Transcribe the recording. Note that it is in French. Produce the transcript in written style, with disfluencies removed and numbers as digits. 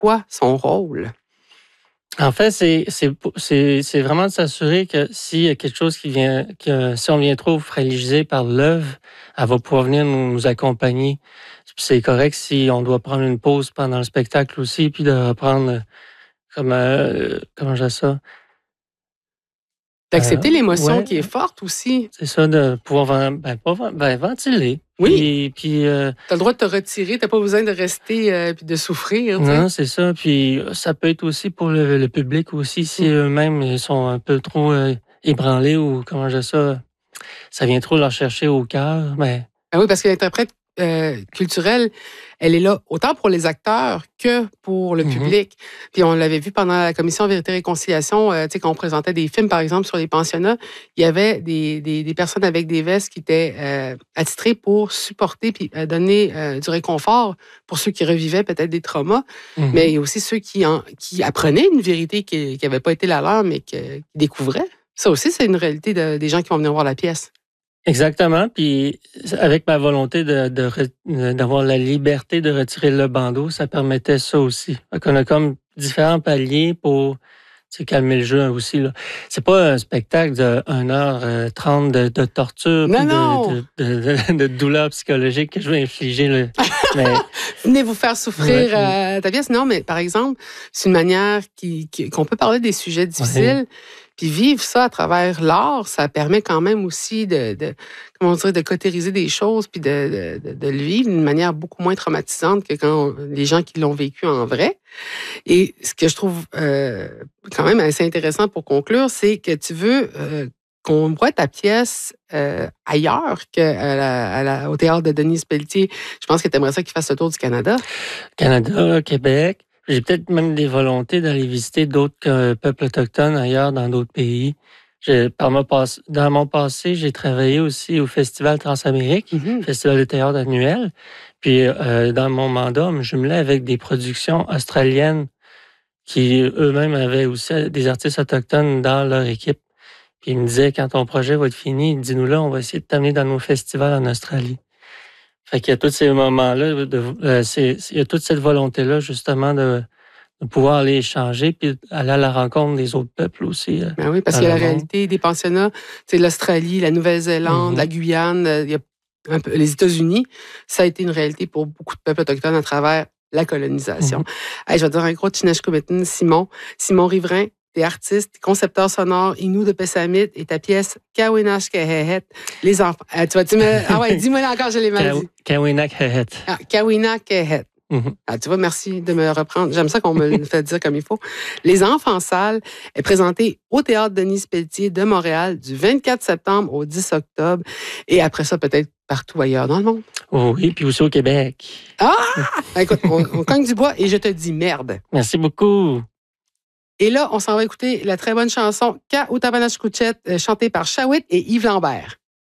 quoi son rôle? En fait, c'est vraiment de s'assurer que s'il y a quelque chose si on vient trop fragilisé par l'œuvre, elle va pouvoir venir nous accompagner. C'est correct si on doit prendre une pause pendant le spectacle aussi, puis de reprendre comment je dis ça? D'accepter l'émotion Ouais, qui est forte aussi. c'est ça, de pouvoir ventiler. Oui. Puis, Tu as le droit de te retirer, tu n'as pas besoin de rester puis de souffrir. Tu sais. non, c'est ça. Puis ça peut être aussi pour le public aussi, si eux-mêmes ils sont un peu trop ébranlés ou comment je dis ça vient trop leur chercher au cœur. Mais Ah oui, parce que l'interprète culturelle, elle est là autant pour les acteurs que pour le public. Puis on l'avait vu pendant la commission Vérité et Réconciliation, tu sais, quand on présentait des films, par exemple, sur les pensionnats, il y avait des personnes avec des vestes qui étaient attitrées pour supporter puis donner du réconfort pour ceux qui revivaient peut-être des traumas, mais il y a aussi ceux qui apprenaient une vérité qui n'avait pas été la leur, mais qui découvraient. Ça aussi, c'est une réalité des gens qui vont venir voir la pièce. Exactement. Puis avec ma volonté d'avoir la liberté de retirer le bandeau, ça permettait ça aussi. Donc, on a comme différents paliers pour calmer le jeu aussi. Là. C'est pas un spectacle de 1h30 de torture de douleur psychologique que je vais infliger. Là. Mais, venez vous faire souffrir ta pièce. Non, mais par exemple, c'est une manière qu'on peut parler des sujets difficiles. Puis vivre ça à travers l'art, ça permet quand même aussi de cautériser des choses puis de le vivre d'une manière beaucoup moins traumatisante que quand les gens qui l'ont vécu en vrai. Et ce que je trouve quand même assez intéressant pour conclure, c'est que tu veux qu'on voit ta pièce ailleurs qu'au théâtre de Denise Pelletier. Je pense que tu aimerais ça qu'il fasse le tour du Canada. Canada, Québec. J'ai peut-être même des volontés d'aller visiter d'autres peuples autochtones ailleurs dans d'autres pays. Dans mon passé, j'ai travaillé aussi au Festival Transamérique, Festival de théâtre annuel. Puis dans mon mandat, on me jumelait avec des productions australiennes qui eux-mêmes avaient aussi des artistes autochtones dans leur équipe. Puis ils me disaient, quand ton projet va être fini, dis-nous là, on va essayer de t'amener dans nos festivals en Australie. Fait qu'il y a tous ces moments-là, il y a toute cette volonté-là, justement, de pouvoir aller échanger puis aller à la rencontre des autres peuples aussi. Ben oui, parce qu'il y a la réalité des pensionnats, c'est l'Australie, la Nouvelle-Zélande, la Guyane, il y a un peu, les États-Unis. Ça a été une réalité pour beaucoup de peuples autochtones à travers la colonisation. Hey, je vais te dire un gros Tinashkumetin, Simon Riverain. T'es artiste, concepteur sonore, Innu de Pessamit et ta pièce Kawinak Kehet. Les enfants. Dis-moi encore, je l'ai mal dit. Kawinak Kehet. Kawinak Kehet. Tu vois, merci de me reprendre. J'aime ça qu'on me le fait dire comme il faut. Les enfants sales est présenté au Théâtre Denise Pelletier de Montréal du 24 septembre au 10 octobre. Et après ça, peut-être partout ailleurs dans le monde. Oh oui, puis aussi au Québec. Écoute, on cogne du bois et je te dis merde. Merci beaucoup. Et là, on s'en va écouter la très bonne chanson Ka Utabanach Kuchet, chantée par Shawit et Yves Lambert.